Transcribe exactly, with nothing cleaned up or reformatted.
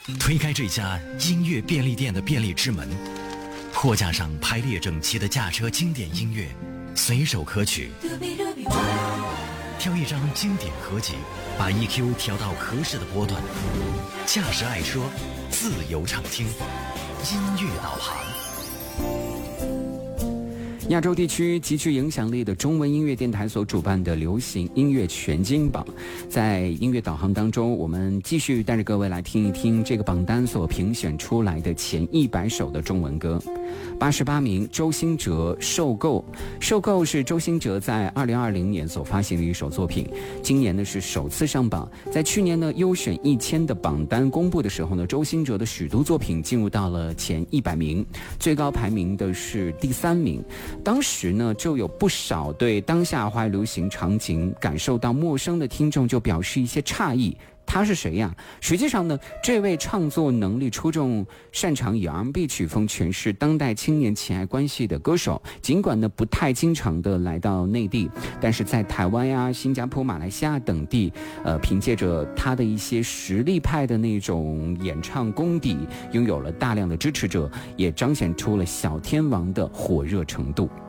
推开这家音乐便利店的便利之门，货架上排列整齐的驾车经典音乐，随手可取。挑一张经典合集，把 E Q 调到合适的波段，驾驶爱车，自由畅听，音乐导航。 亚洲地区极具影响力的中文音乐电台所主办的流行音乐全金榜，在音乐导航当中，我们继续带着各位来听一听这个榜单所评选出来的前一百首的中文歌。八十八名，周兴哲《受够》。《受够》是周兴哲在二零二零年所发行的一首作品，今年呢是首次上榜。在去年呢优选一千的榜单公布的时候呢，周兴哲的许多作品进入到了前一百名，最高排名的是第三名。当时呢，就有不少对当下华语流行场景感受到陌生的听众就表示一些诧异。他是谁呀？实际上呢，这位创作能力出众、擅长以 R and B 曲风诠释当代青年情爱关系的歌手，尽管呢不太经常的来到内地，但是在台湾呀、新加坡、马来西亚等地，呃，凭借着他的一些实力派的那种演唱功底，拥有了大量的支持者，也彰显出了小天王的火热程度。